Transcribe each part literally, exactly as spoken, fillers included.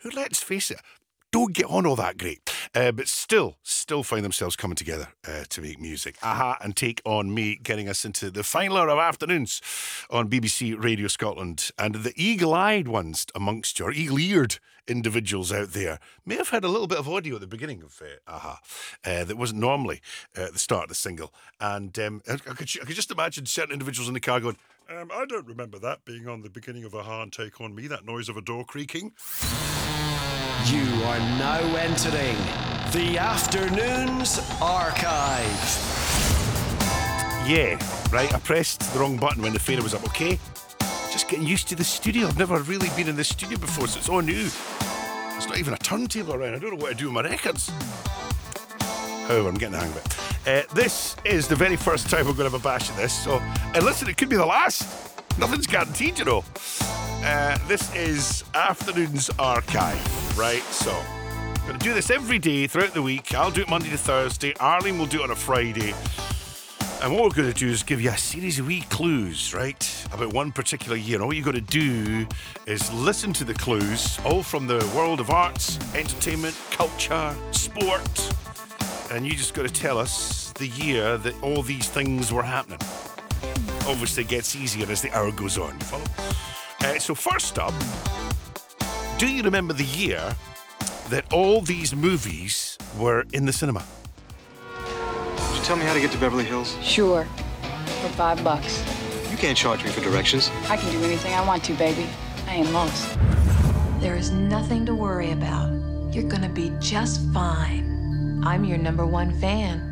who, let's face it, don't get on all that great, uh, but still, still find themselves coming together uh, to make music. Aha and Take On Me, getting us into the final hour of afternoons on B B C Radio Scotland. And the eagle-eyed ones amongst you, or eagle-eared individuals out there, may have had a little bit of audio at the beginning of uh, Aha uh, that wasn't normally uh, at the start of the single. And um, I, I, could, I could just imagine certain individuals in the car going, um, I don't remember that being on the beginning of Aha and Take On Me, that noise of a door creaking. You are now entering the Afternoons Archive. Yeah, right, I pressed the wrong button when the fader was up, okay? Just getting used to the studio. I've never really been in the studio before, so it's all new. There's not even a turntable around. I don't know what to do with my records. However, I'm getting the hang of it. Uh, this is the very first time we're going to have a bash at this, so, and listen, it could be the last. Nothing's guaranteed, you know. Uh, this is Afternoons Archive, right? So, I'm going to do this every day throughout the week. I'll do it Monday to Thursday. Arlene will do it on a Friday. And what we're going to do is give you a series of wee clues, right, about one particular year. And all you've got to do is listen to the clues, all from the world of arts, entertainment, culture, sport. And you just got to tell us the year that all these things were happening. Obviously, it gets easier as the hour goes on. You follow? Uh, so first up, do you remember the year that all these movies were in the cinema? Could you tell me how to get to Beverly Hills? Sure. For five bucks. You can't charge me for directions. I can do anything I want to, baby. I ain't lost. There is nothing to worry about. You're gonna be just fine. I'm your number one fan.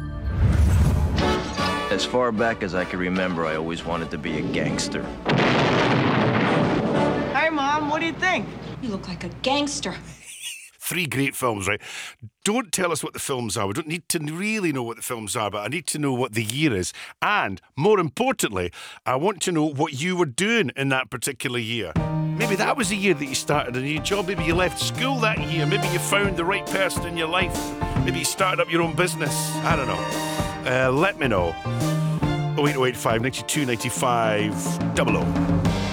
As far back as I can remember, I always wanted to be a gangster. Hey, Mom, what do you think? You look like a gangster. Three great films, right? Don't tell us what the films are. We don't need to really know what the films are, but I need to know what the year is. And, more importantly, I want to know what you were doing in that particular year. Maybe that was the year that you started a new job. Maybe you left school that year. Maybe you found the right person in your life. Maybe you started up your own business. I don't know. Uh, let me know. oh eight oh eight five, nine two, nine five, double oh.